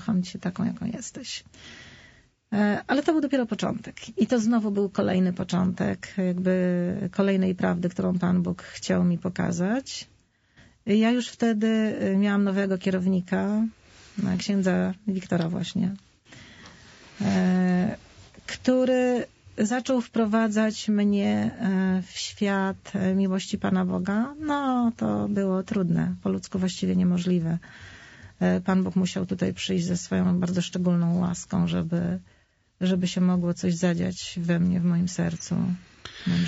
kocham cię taką, jaką jesteś. Ale to był dopiero początek. I to znowu był kolejny początek, jakby kolejnej prawdy, którą Pan Bóg chciał mi pokazać. Ja już wtedy miałam nowego kierownika, księdza Wiktora właśnie, który zaczął wprowadzać mnie w świat miłości Pana Boga. No, to było trudne, po ludzku właściwie niemożliwe. Pan Bóg musiał tutaj przyjść ze swoją bardzo szczególną łaską, żeby się mogło coś zadziać we mnie, w moim sercu, w moim